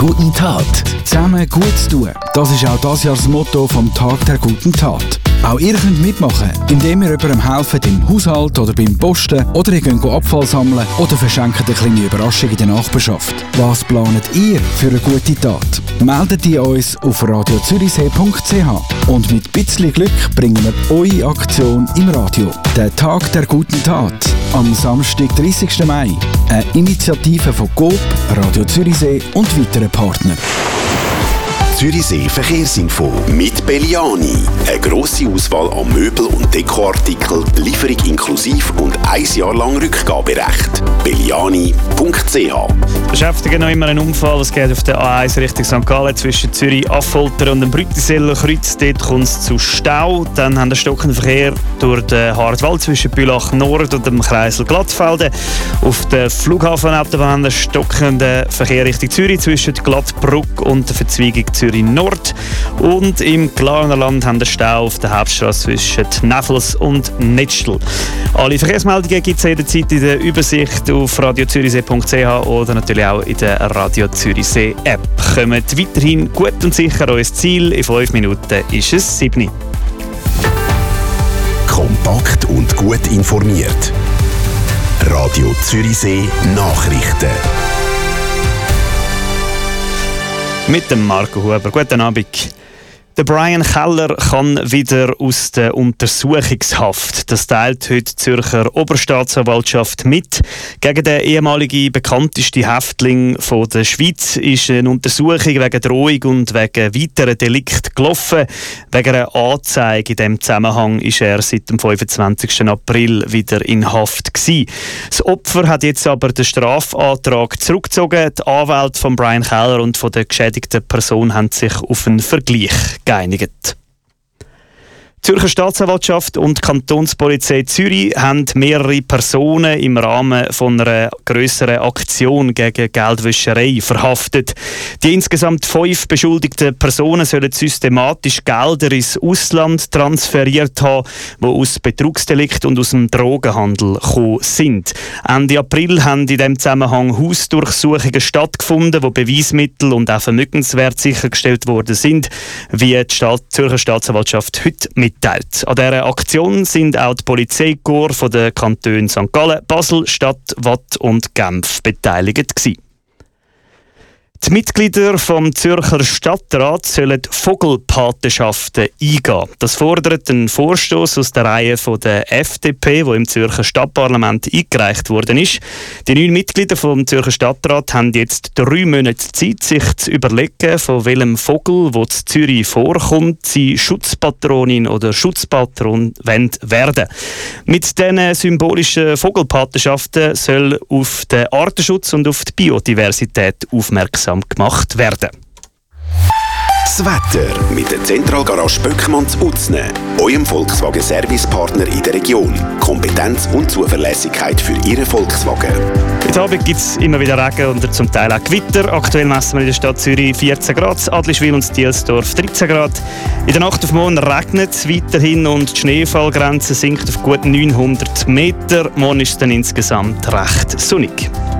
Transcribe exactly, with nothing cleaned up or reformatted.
guten Tat. Zusammen gut zu tun, das ist auch dieses Jahr das Motto vom Tag der guten Tat. Auch ihr könnt mitmachen, indem ihr jemandem helft im Haushalt oder beim Posten oder ihr geht Abfall sammeln oder verschenkt eine kleine Überraschung in der Nachbarschaft. Was planet ihr für eine gute Tat? Meldet ihr uns auf radio zürichsee punkt c h und mit ein bisschen Glück bringen wir eure Aktion im Radio. Der Tag der guten Tat am Samstag, dreißigsten Mai. Eine Initiative von Coop, Radio Zürichsee und weiteren Partnern. Zürichsee Verkehrsinfo mit Belliani. Eine grosse Auswahl an Möbel- und Dekoartikeln, Lieferung inklusiv und ein Jahr lang Rückgaberecht. belliani punkt c h. Beschäftigen noch immer einen Unfall. Es geht auf der A eins Richtung Sankt Gallen zwischen Zürich, Affolter und dem Brütiseller Kreuz. Dort kommt es zu Stau. Dann haben wir stockenden Verkehr durch den Hartwald zwischen Bülach Nord und dem Kreisel Glattfelden. Auf der Flughafenautobahn haben wir stockenden Verkehr Richtung Zürich zwischen Glattbruck und der Verzweigung Zürich Nord. Und im Glarnerland haben wir Stau auf der Hauptstraße zwischen Neffels und Netzstel. Alle Verkehrsmeldungen gibt es jederzeit in der Übersicht auf radio zürichsee punkt c h oder natürlich auch in der Radio Zürichsee App. Kommt weiterhin gut und sicher an unser Ziel. In fünf Minuten ist es sieben. Kompakt und gut informiert. Radio Zürichsee Nachrichten. Mit dem Marco Huber. Guten Abend. Der Brian Keller kann wieder aus der Untersuchungshaft. Das teilt heute die Zürcher Oberstaatsanwaltschaft mit. Gegen den ehemaligen bekanntesten Häftling von der Schweiz ist eine Untersuchung wegen Drohung und wegen weiteren Delikten gelaufen. Wegen einer Anzeige in diesem Zusammenhang ist er seit dem fünfundzwanzigsten April wieder in Haft gewesen. Das Opfer hat jetzt aber den Strafantrag zurückgezogen. Die Anwälte von Brian Keller und von der geschädigten Person haben sich auf einen Vergleich geeinigt. Die Zürcher Staatsanwaltschaft und die Kantonspolizei Zürich haben mehrere Personen im Rahmen von einer grösseren Aktion gegen Geldwäscherei verhaftet. Die insgesamt fünf beschuldigten Personen sollen systematisch Gelder ins Ausland transferiert haben, die aus Betrugsdelikt und aus dem Drogenhandel gekommen sind. Ende April haben in diesem Zusammenhang Hausdurchsuchungen stattgefunden, wo Beweismittel und auch Vermögenswerte sichergestellt worden sind, wie die Staat- Zürcher Staatsanwaltschaft heute mitteilt. An dieser Aktion sind auch die Polizeikorps von den Kantonen Sankt Gallen, Basel, Stadt, Watt und Genf beteiligt gewesen. Die Mitglieder vom Zürcher Stadtrat sollen Vogelpatenschaften eingehen. Das fordert ein Vorstoß aus der Reihe von der F D P, der im Zürcher Stadtparlament eingereicht worden ist. Die neun Mitglieder vom Zürcher Stadtrat haben jetzt drei Monate Zeit, sich zu überlegen, von welchem Vogel, der in Zürich vorkommt, sie Schutzpatronin oder Schutzpatron werden. Mit diesen symbolischen Vogelpatenschaften soll auf den Artenschutz und auf die Biodiversität aufmerksam gemacht werden. Das Wetter mit der Zentralgarage Böckmann zu Utzne, eurem Volkswagen-Servicepartner in der Region. Kompetenz und Zuverlässigkeit für Ihren Volkswagen. Heute Abend gibt es immer wieder Regen und zum Teil auch Gewitter. Aktuell messen wir in der Stadt Zürich vierzehn Grad, Adliswil und Dielsdorf dreizehn Grad. In der Nacht auf morgen regnet es weiterhin und die Schneefallgrenze sinkt auf gut neunhundert Meter. Morgen ist es dann insgesamt recht sonnig.